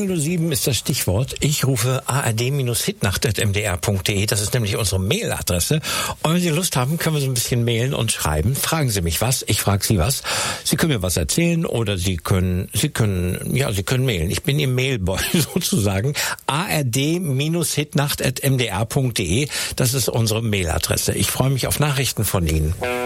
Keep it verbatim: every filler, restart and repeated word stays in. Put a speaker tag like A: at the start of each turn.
A: null sieben ist das Stichwort. Ich rufe a r d Hitnacht at m d r punkt d e. Das ist nämlich unsere Mailadresse. Und wenn Sie Lust haben, können wir so ein bisschen mailen und schreiben. Fragen Sie mich was, ich frage Sie was. Sie können mir was erzählen oder Sie können, Sie können, ja, Sie können mailen. Ich bin Ihr Mailboy sozusagen. a r d Hitnacht at m d r punkt d e. Das ist unsere Mailadresse. Ich freue mich auf Nachrichten von Ihnen.